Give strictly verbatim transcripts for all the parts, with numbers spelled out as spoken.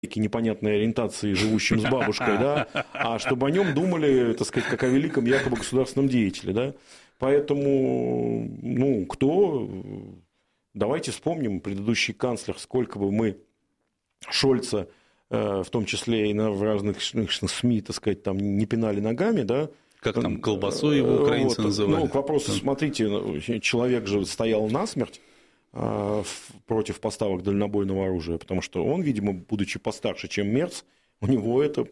непонятной ориентации, живущим с бабушкой, да, а чтобы о нем думали, так сказать, как о великом якобы государственном деятеле, да. Поэтому, ну, кто... Давайте вспомним предыдущий канцлер, сколько бы мы Шольца, в том числе и в разных СМИ, так сказать, там не пинали ногами, да. Как там, колбасой его украинцы вот, называли? Ну, к вопросу, смотрите, человек же стоял насмерть против поставок дальнобойного оружия, потому что он, видимо, будучи постарше, чем Мерц, у него это...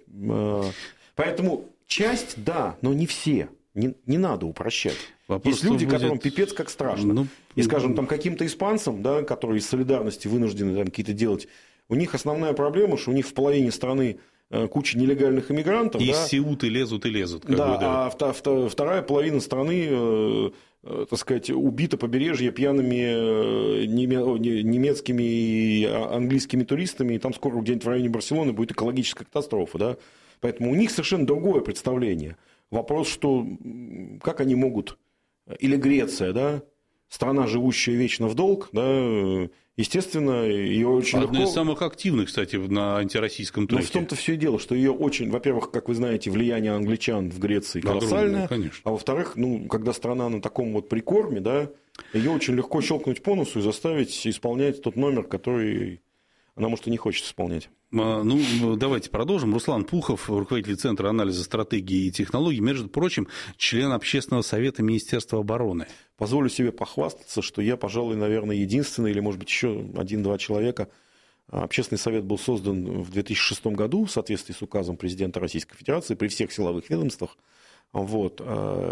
Поэтому часть, да, но не все. Не, не надо упрощать. Вопрос, есть люди, будет... которым пипец как страшно. Ну, и, скажем, там, каким-то испанцам, да, которые из солидарности вынуждены там, какие-то делать, у них основная проблема, что у них в половине страны куча нелегальных иммигрантов. Из да, Сеуты лезут и лезут. Как да, бы, да, а вторая половина страны, так сказать, убита побережье пьяными немецкими и английскими туристами, и там скоро где-нибудь в районе Барселоны будет экологическая катастрофа. Да? Поэтому у них совершенно другое представление. Вопрос, что как они могут, или Греция, да, страна, живущая вечно в долг, да, естественно, ее очень Одна легко... из самых активных, кстати, на антироссийском треке. Ну, в том-то все и дело, что ее очень, во-первых, как вы знаете, влияние англичан в Греции колоссальное, огромное, а во-вторых, ну, когда страна на таком вот прикорме, да, ее очень легко щелкнуть по носу и заставить исполнять тот номер, который она, может, и не хочет исполнять. Ну, давайте продолжим. Руслан Пухов, руководитель Центра анализа стратегии и технологий, между прочим, член Общественного совета Министерства обороны. Позволю себе похвастаться, что я, пожалуй, наверное, единственный, или, может быть, еще один-два человека. Общественный совет был создан в две тысячи шестом году в соответствии с указом президента Российской Федерации при всех силовых ведомствах. Вот.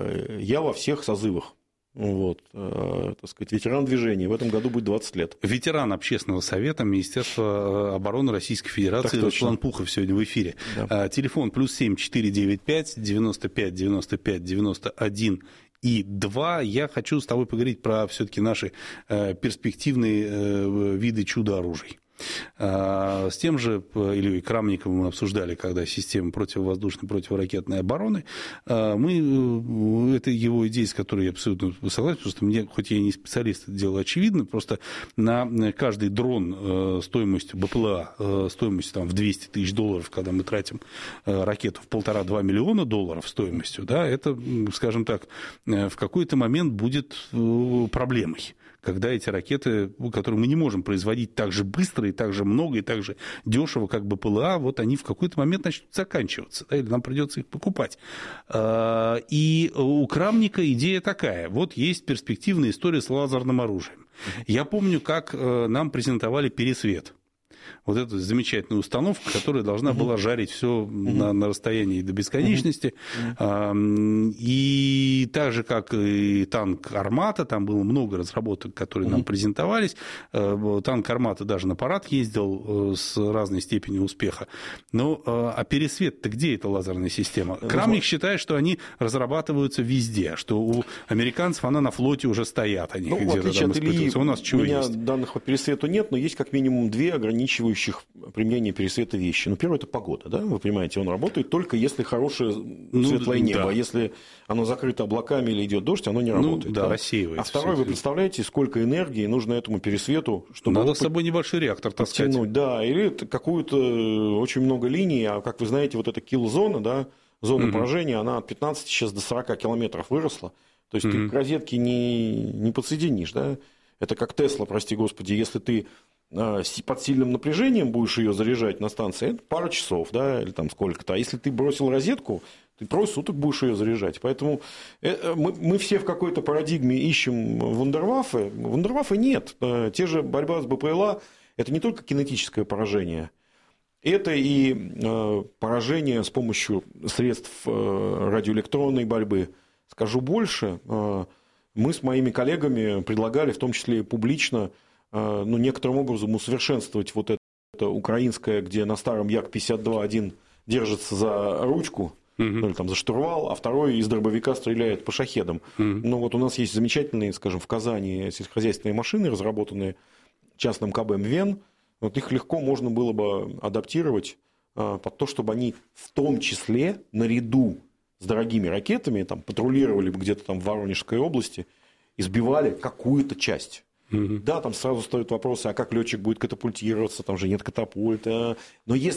Я во всех созывах. Вот, э, так сказать, ветеран движения. В этом году будет двадцать лет. Ветеран Общественного совета Министерства обороны Российской Федерации Руслан Пухов сегодня в эфире. Да. Телефон плюс семь четыре девять пять девяносто пять девяносто пять девяносто один и два. Я хочу с тобой поговорить про все-таки наши перспективные виды чудо-оружий. С тем же Ильей Крамниковым мы обсуждали, когда система противовоздушной, противоракетной обороны, мы, это его идея, с которой я абсолютно согласен, потому что мне, хоть я и не специалист, это дело очевидно, просто на каждый дрон стоимостью БПЛА, стоимостью там, в двести тысяч долларов, когда мы тратим ракету в полтора-два миллиона долларов стоимостью, да, это, скажем так, в какой-то момент будет проблемой. Когда эти ракеты, которые мы не можем производить так же быстро и так же много и так же дешево, как БПЛА, вот они в какой-то момент начнут заканчиваться, да, или нам придется их покупать. И у Крамника идея такая. Вот есть перспективная история с лазерным оружием. Я помню, как нам презентовали Пересвет. Вот эту замечательную установку, которая должна была жарить все uh-huh. на, на расстоянии до бесконечности. Uh-huh. И так же, как и танк «Армата», там было много разработок, которые uh-huh. нам презентовались. Танк «Армата» даже на парад ездил с разной степенью успеха. Но а Пересвет-то где эта лазерная система? Крамник считает, что они разрабатываются везде, что у американцев она на флоте уже стоят. Они ну, где-то там испытываются. У нас чего есть? У меня есть? Данных по Пересвету нет, но есть как минимум две ограничивающие применение Пересвета вещи. Ну, первое – это погода, да, вы понимаете, он работает только если хорошее светлое ну, небо, да. а если оно закрыто облаками или идет дождь, оно не работает. Ну, да, да, рассеивается. А второе, вы представляете, сколько энергии нужно этому Пересвету, чтобы... Надо с собой небольшой реактор таскать. Подтянуть, да, или какую-то очень много линий, а, как вы знаете, вот эта килл-зона, да, зона угу. поражения, она от пятнадцати сейчас до сорока километров выросла, то есть угу. ты к розетке не, не подсоединишь, да, это как Тесла, прости господи, если ты под сильным напряжением будешь ее заряжать на станции, это пара часов, да, или там сколько-то. А если ты бросил розетку, ты трое суток будешь ее заряжать. Поэтому мы, мы все в какой-то парадигме ищем вундерваффе. Вундерваффе нет. Те же борьба с БПЛА – это не только кинетическое поражение, это и поражение с помощью средств радиоэлектронной борьбы. Скажу больше, мы с моими коллегами предлагали, в том числе и публично, ну, некоторым образом усовершенствовать вот это, это украинское, где на старом Як пятьдесят два один держится за ручку, uh-huh. ну, или там за штурвал, а второй из дробовика стреляет по шахедам. Uh-huh. Ну, вот у нас есть замечательные, скажем, в Казани сельскохозяйственные машины, разработанные частным ка бэ МВен. Вот их легко можно было бы адаптировать под то, чтобы они в том числе наряду с дорогими ракетами там, патрулировали бы где-то там в Воронежской области и сбивали какую-то часть. Mm-hmm. Да, там сразу стоят вопросы, а как летчик будет катапультироваться, там же нет катапульта. Но если